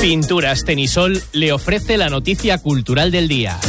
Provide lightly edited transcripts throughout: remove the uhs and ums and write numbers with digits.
Pinturas Tenisol le ofrece la noticia cultural del día.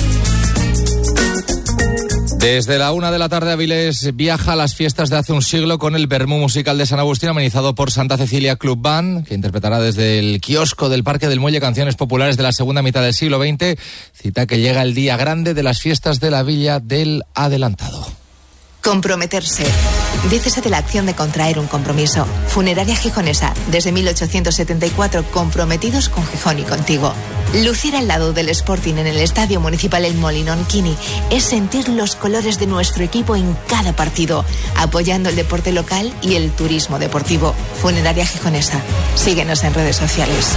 Desde la 1 de la tarde, Avilés viaja a las fiestas de hace un siglo con el Vermú Musical de San Agustín, amenizado por Santa Cecilia Club Band, que interpretará desde el kiosco del Parque del Muelle canciones populares de la segunda mitad del siglo XX. Cita que llega el día grande de las fiestas de la Villa del Adelantado. Comprometerse. Dícese de la acción de contraer un compromiso. Funeraria Gijonesa, desde 1874, comprometidos con Gijón y contigo. Lucir al lado del Sporting en el Estadio Municipal El Molinón Quini es sentir los colores de nuestro equipo en cada partido, apoyando el deporte local y el turismo deportivo. Funeraria Gijonesa. Síguenos en redes sociales.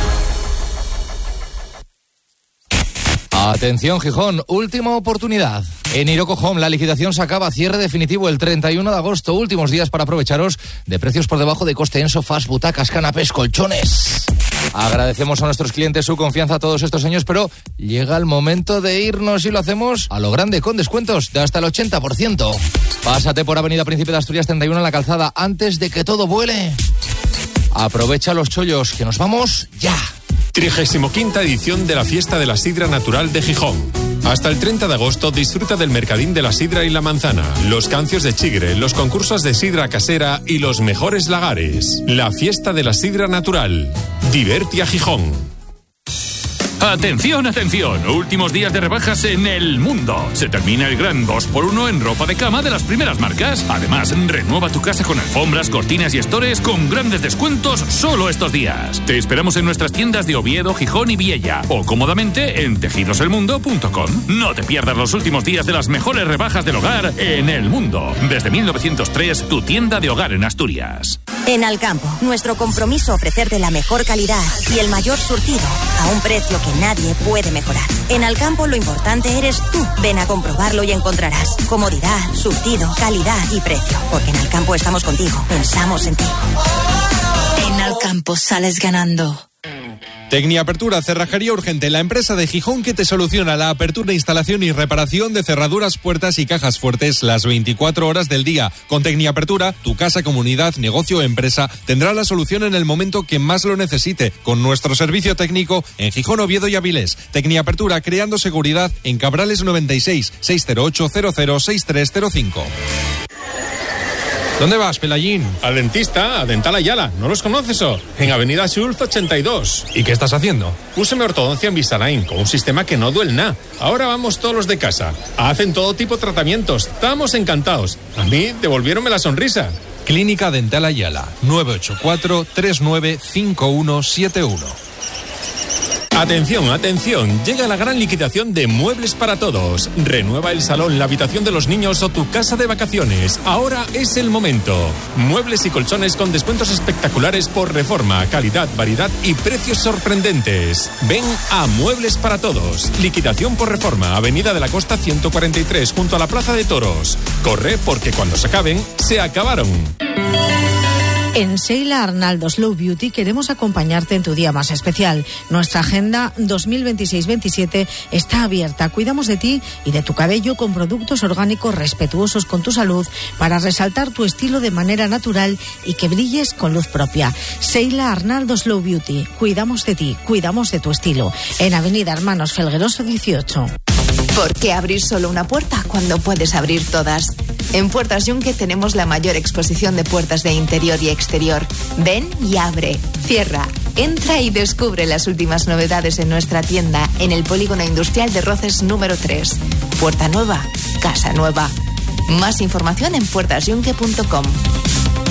Atención, Gijón, última oportunidad. En Iroko Home la liquidación se acaba, cierre definitivo el 31 de agosto. Últimos días para aprovecharos de precios por debajo de coste en sofás, butacas, canapés, colchones. Agradecemos a nuestros clientes su confianza todos estos años, pero llega el momento de irnos y lo hacemos a lo grande, con descuentos de hasta el 80%. Pásate por Avenida Príncipe de Asturias 31 en la Calzada antes de que todo vuele. Aprovecha los chollos, que nos vamos ya. 35ª edición de la Fiesta de la Sidra Natural de Gijón. Hasta el 30 de agosto disfruta del mercadín de la sidra y la manzana, los cancios de chigre, los concursos de sidra casera y los mejores lagares. La Fiesta de la Sidra Natural. Divertia Gijón. Atención, atención, últimos días de rebajas en El Mundo. Se termina el gran 2x1 en ropa de cama de las primeras marcas. Además, renueva tu casa con alfombras, cortinas y estores con grandes descuentos solo estos días. Te esperamos en nuestras tiendas de Oviedo, Gijón y Viella o cómodamente en tejidoselmundo.com. No te pierdas los últimos días de las mejores rebajas del hogar en El Mundo. Desde 1903, tu tienda de hogar en Asturias. En Alcampo, nuestro compromiso ofrecerte la mejor calidad y el mayor surtido a un precio que nadie puede mejorar. En Alcampo lo importante eres tú. Ven a comprobarlo y encontrarás comodidad, surtido, calidad y precio. Porque en Alcampo estamos contigo. Pensamos en ti. En Alcampo sales ganando. Tecniapertura, cerrajería urgente, la empresa de Gijón que te soluciona la apertura, instalación y reparación de cerraduras, puertas y cajas fuertes las 24 horas del día. Con Tecniapertura, tu casa, comunidad, negocio o empresa tendrá la solución en el momento que más lo necesite, con nuestro servicio técnico en Gijón, Oviedo y Avilés. Tecniapertura, creando seguridad en Cabrales 96 608 006305. ¿Dónde vas, Pelayín? Al dentista, a Dental Ayala. ¿No los conoces o? En Avenida Schulz 82. ¿Y qué estás haciendo? Púseme ortodoncia en Invisalign con un sistema que no duele nada. Ahora vamos todos los de casa. Hacen todo tipo de tratamientos. Estamos encantados. A mí devolviéronme la sonrisa. Clínica Dental Ayala, 984 395171. Atención, atención, llega la gran liquidación de Muebles para Todos. Renueva el salón, la habitación de los niños o tu casa de vacaciones. Ahora es el momento. Muebles y colchones con descuentos espectaculares por reforma, calidad, variedad y precios sorprendentes. Ven a Muebles para Todos. Liquidación por reforma, Avenida de la Costa 143, junto a la Plaza de Toros. Corre porque cuando se acaben, se acabaron. En Sheila Arnaldo Slow Beauty queremos acompañarte en tu día más especial. Nuestra agenda 2026-27 está abierta. Cuidamos de ti y de tu cabello con productos orgánicos respetuosos con tu salud para resaltar tu estilo de manera natural y que brilles con luz propia. Sheila Arnaldo Slow Beauty. Cuidamos de ti, cuidamos de tu estilo. En Avenida Hermanos Felgueroso 18. ¿Por qué abrir solo una puerta cuando puedes abrir todas? En Puertas Yunque tenemos la mayor exposición de puertas de interior y exterior. Ven y abre, cierra, entra y descubre las últimas novedades en nuestra tienda en el Polígono Industrial de Roces número 3. Puerta nueva, casa nueva. Más información en puertasyunque.com.